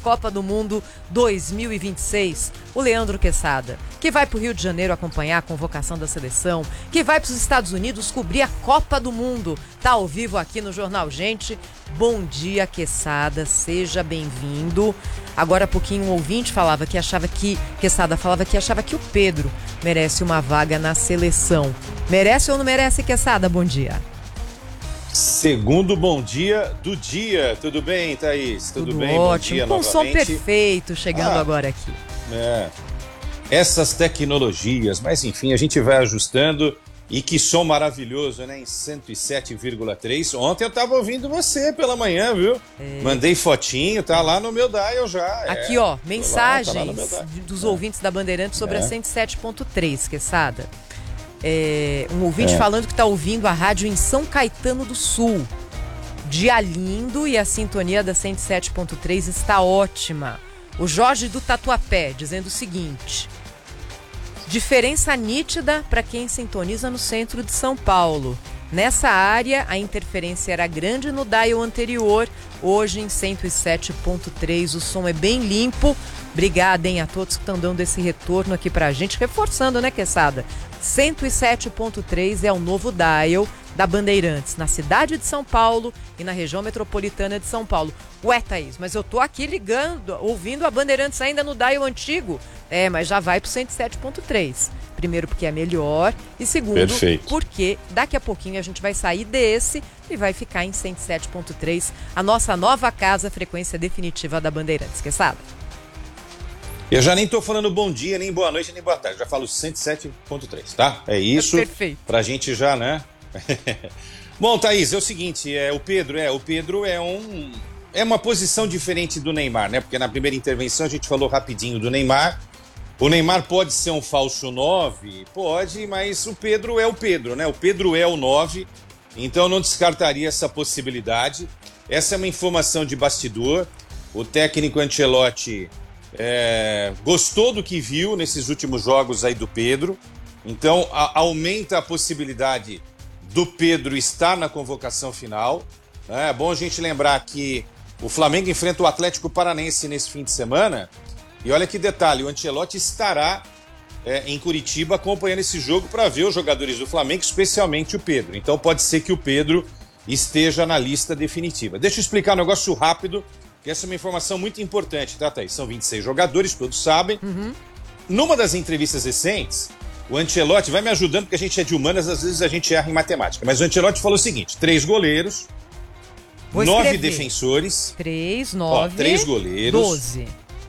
Copa do Mundo 2026. O Leandro Quesada, que vai para o Rio de Janeiro acompanhar a convocação da seleção, que vai para os Estados Unidos cobrir a Copa do Mundo. Tá ao vivo aqui no Jornal Gente. Bom dia, Quesada, seja bem-vindo. Agora há pouquinho um ouvinte Quesada falava que achava que o Pedro merece uma vaga na seleção. Merece ou não merece, Quesada? Bom dia. Segundo bom dia do dia. Tudo bem, Thaís? Tudo bem? Ótimo. Bom dia com novamente. Som perfeito chegando agora aqui. Essas tecnologias, mas enfim, a gente vai ajustando. E que som maravilhoso, né? Em 107,3. Ontem eu tava ouvindo você pela manhã, viu? Mandei fotinho, tá lá no meu dial já. Aqui, ó, mensagens dos ouvintes da Bandeirantes sobre a 107.3, Quesada. Um ouvinte falando que tá ouvindo a rádio em São Caetano do Sul. Dia lindo e a sintonia da 107.3 está ótima. O Jorge do Tatuapé dizendo o seguinte: diferença nítida para quem sintoniza no centro de São Paulo. Nessa área, a interferência era grande no dial anterior, hoje em 107.3. O som é bem limpo. Obrigada, a todos que estão dando esse retorno aqui pra gente, reforçando, né, Quesada? 107.3 é o novo dial da Bandeirantes, na cidade de São Paulo e na região metropolitana de São Paulo. Ué, Thaís, mas eu tô aqui ligando, ouvindo a Bandeirantes ainda no dial antigo. Mas já vai pro 107.3. Primeiro porque é melhor e segundo porque daqui a pouquinho a gente vai sair desse e vai ficar em 107.3, a nossa nova casa, frequência definitiva da Bandeirantes. Quesada? Eu já nem tô falando bom dia, nem boa noite, nem boa tarde. Já falo 107.3, tá? É isso. Perfeito. Pra gente já, né? Bom, Thaís, é o seguinte, o Pedro é uma posição diferente do Neymar, né? Porque na primeira intervenção a gente falou rapidinho do Neymar. O Neymar pode ser um falso 9? Pode, mas o Pedro é o Pedro, né? O Pedro é o 9, então eu não descartaria essa possibilidade. Essa é uma informação de bastidor. O técnico Ancelotti gostou do que viu nesses últimos jogos aí do Pedro, então aumenta a possibilidade do Pedro estar na convocação final. É bom a gente lembrar que o Flamengo enfrenta o Atlético Paranaense nesse fim de semana. E olha que detalhe, o Ancelotti estará em Curitiba acompanhando esse jogo para ver os jogadores do Flamengo, especialmente o Pedro. Então pode ser que o Pedro esteja na lista definitiva. Deixa eu explicar um negócio rápido, que essa é uma informação muito importante, tá, Thaís? São 26 jogadores, todos sabem. Numa das entrevistas recentes, o Ancelotti vai me ajudando, porque a gente é de humanas, às vezes a gente erra em matemática. Mas o Ancelotti falou o seguinte: 3 goleiros, 9 defensores. 3, 9, 3 goleiros. 12.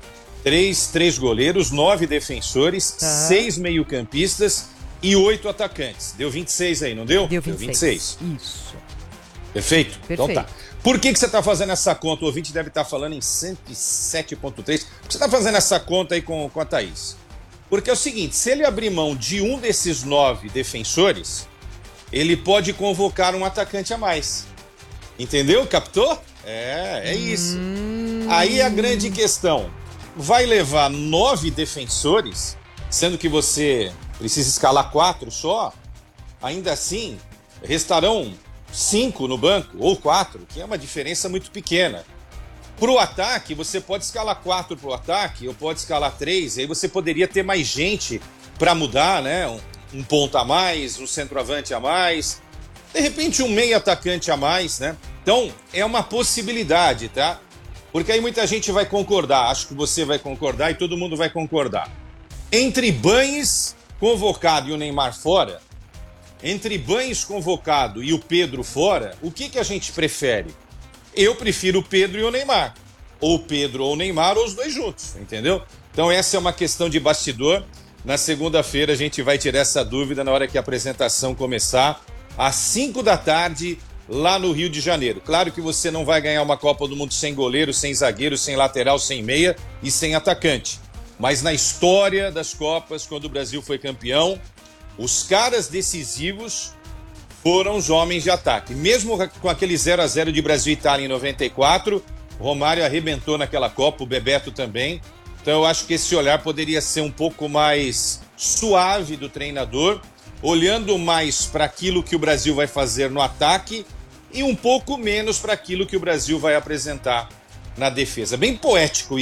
3 goleiros, 9 defensores, 6 meio-campistas e 8 atacantes. Deu 26 aí, não deu? Deu 26. Isso. Perfeito? Então tá. Por que você está fazendo essa conta? O ouvinte deve estar falando em 107.3. Por que você está fazendo essa conta aí com a Thaís? Porque é o seguinte, se ele abrir mão de um desses 9 defensores, ele pode convocar um atacante a mais. Entendeu? Captou? É isso. Aí a grande questão: vai levar 9 defensores, sendo que você precisa escalar 4 só? Ainda assim, restarão 5 no banco, ou 4, que é uma diferença muito pequena. Para o ataque, você pode escalar 4 para o ataque, ou pode escalar 3, aí você poderia ter mais gente para mudar, né? Um ponta a mais, um centroavante a mais, de repente um meio atacante a mais, né? Então, é uma possibilidade, tá? Porque aí muita gente vai concordar, acho que você vai concordar e todo mundo vai concordar. Entre Banes convocado e o Neymar fora, entre Banes convocado e o Pedro fora, o que a gente prefere? Eu prefiro o Pedro e o Neymar. Ou o Pedro ou o Neymar, ou os dois juntos, entendeu? Então essa é uma questão de bastidor. Na segunda-feira a gente vai tirar essa dúvida na hora que a apresentação começar, às 5 da tarde, lá no Rio de Janeiro. Claro que você não vai ganhar uma Copa do Mundo sem goleiro, sem zagueiro, sem lateral, sem meia e sem atacante. Mas na história das Copas, quando o Brasil foi campeão, os caras decisivos foram os homens de ataque. Mesmo com aquele 0-0 de Brasil e Itália em 94, Romário arrebentou naquela Copa, o Bebeto também. Então eu acho que esse olhar poderia ser um pouco mais suave do treinador, olhando mais para aquilo que o Brasil vai fazer no ataque e um pouco menos para aquilo que o Brasil vai apresentar na defesa. Bem poético